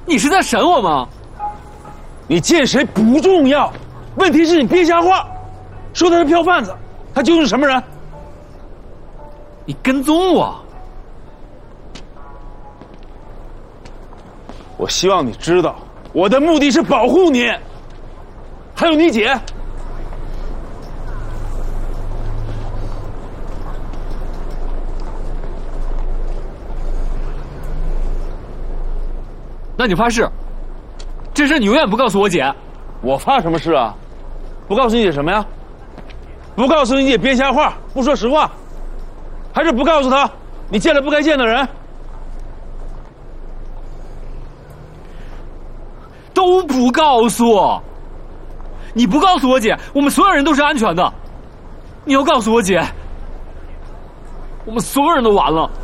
你是在审我吗？ 你见谁不重要，问题是你别瞎话，说他是票贩子，他究竟是什么人？ 你跟踪我？ 我希望你知道，我的目的是保护你，还有你姐。 那你发誓，这事你永远不告诉我姐。 我发什么誓啊？不告诉你姐什么呀？不告诉你姐别瞎话，不说实话，还是不告诉她你见了不该见的人？ 都不告诉。你不告诉我姐，我们所有人都是安全的。你要告诉我姐，我们所有人都完了。